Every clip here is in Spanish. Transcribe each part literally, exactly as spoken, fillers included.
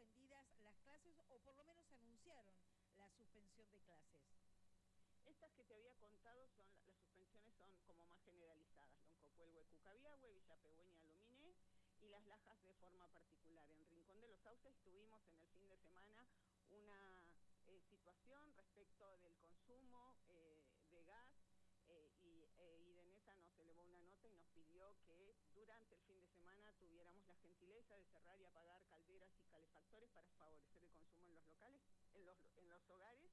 suspendidas las clases o por lo menos anunciaron la suspensión de clases. Estas que te había contado, son las suspensiones son como más generalizadas: Loncopuelgue, Cucabiahue, Villa Pehuen, Aluminé, y Las Lajas de forma particular. En Rincón de los Sauces tuvimos en el fin de semana una eh, situación respecto del consumo eh, de gas, eh, y eh, Idenesa nos elevó una nota y nos pidió que durante el fin de semana tuviéramos la gentileza de cerrar y apagar calderas y calefactores para favorecer el consumo en los locales, en los, en los hogares,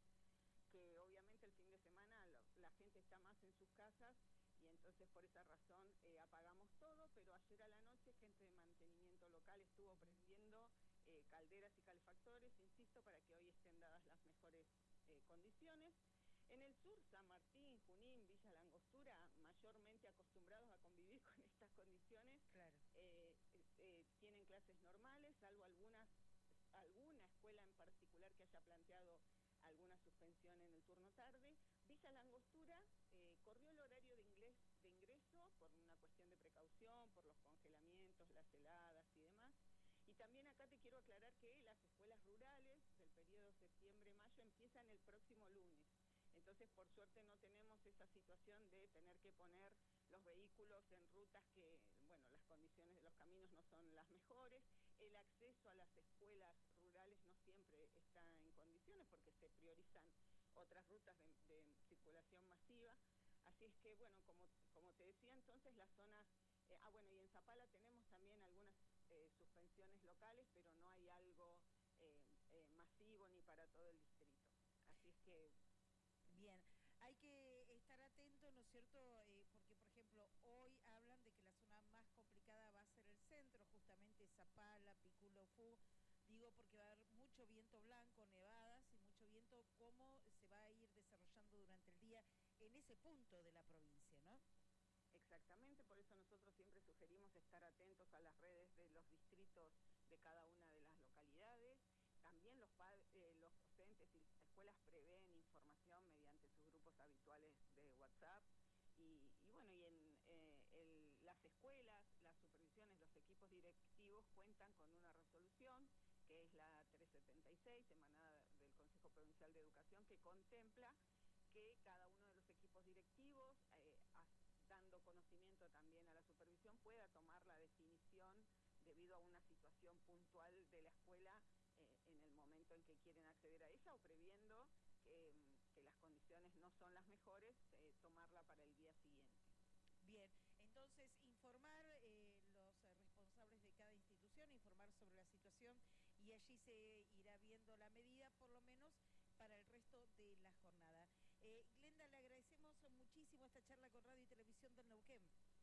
que obviamente el fin de semana lo, la gente está más en sus casas, y entonces por esa razón eh, apagamos todo. Pero ayer a la noche gente de mantenimiento local estuvo prendiendo eh, calderas y calefactores, insisto, para que hoy estén dadas las mejores eh, condiciones. En el sur, San Martín, Junín, Villa La Angostura, mayormente acostumbrados a convivir con estas condiciones, claro. eh, eh, tienen clases normales, salvo algunas, alguna escuela en particular que haya planteado alguna suspensión en el turno tarde. Villa La Angostura eh, corrió el horario de, inglés, de ingreso por una cuestión de precaución, por los congelamientos, las heladas y demás. Y también acá te quiero aclarar que las escuelas rurales del periodo septiembre-mayo empiezan el próximo lunes. Entonces, por suerte, no tenemos esa situación de tener que poner los vehículos en rutas que, bueno, las condiciones de los caminos no son las mejores. El acceso a las escuelas rurales no siempre está en condiciones porque se priorizan otras rutas de, de circulación masiva. Así es que, bueno, como, como te decía, entonces las zonas... Eh, ah, bueno, y en Zapala tenemos también algunas eh, suspensiones locales, pero no hay algo eh, eh, masivo ni para todo el distrito. Así es que... Bien, hay que estar atento, ¿no es cierto? Eh, porque, por ejemplo, hoy hablan de que la zona más complicada va a ser el centro, justamente Zapala, Piculofú. Digo porque va a haber mucho viento blanco, nevadas y mucho viento. ¿Cómo se va a ir desarrollando durante el día en ese punto de la provincia, no? Exactamente, por eso nosotros siempre sugerimos estar atentos a las redes de los distritos de cada una de las localidades. También los, eh, los docentes y las escuelas prevén información mediante sus grupos habituales de WhatsApp. Y, y bueno, y en eh, el, las escuelas, las supervisiones, los equipos directivos cuentan con una resolución, que es la trescientos setenta y seis, emanada del Consejo Provincial de Educación, que contempla que cada uno de los equipos directivos, eh, dando conocimiento también a la supervisión, pueda tomar la definición debido a una situación puntual de la escuela eh, en el momento en que quieren acceder a ella, o previendo que, que las condiciones no son las mejores, eh, tomarla para el día siguiente. Bien, entonces informar eh, los responsables de cada institución, informar sobre la situación, y allí se irá viendo la medida, por lo menos para el resto de la jornada. Eh, Glenda, le agradecemos muchísimo esta charla con Radio y Televisión del Neuquén.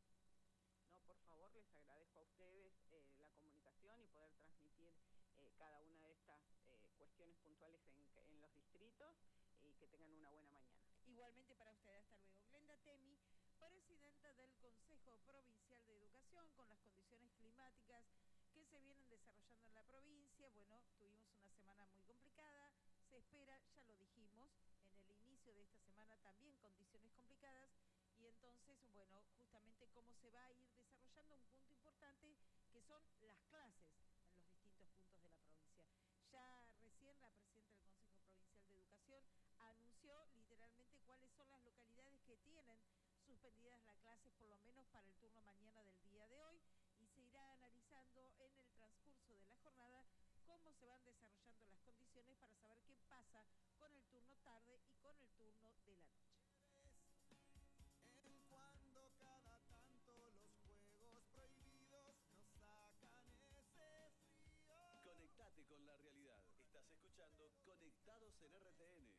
No, por favor, les agradezco a ustedes eh, la comunicación y poder transmitir eh, cada una de estas eh, cuestiones puntuales en, en los distritos, y que tengan una buena mañana. Igualmente para ustedes, hasta luego. Glenda Temi, presidenta del Consejo Provincial de Educación, con las condiciones climáticas que se vienen desarrollando en la provincia. Bueno, tuvimos una semana muy complicada, se espera, ya lo dijimos, en el inicio de esta semana también condiciones complicadas, y entonces, bueno, justamente cómo se va a ir desarrollando un punto importante, que son las clases en los distintos puntos de la provincia. Ya recién la presidenta del Consejo Provincial de Educación anunció literalmente cuáles son las localidades que tienen suspendidas las clases, por lo menos para el turno mañana del día de hoy, y se irá analizando en el transcurso de la jornada cómo se van desarrollando las condiciones para saber qué pasa con el turno tarde y con el turno de la noche. En cuando cada tanto los juegos prohibidos nos sacan ese frío. Conectate con la realidad. Estás escuchando Conectados en R T N.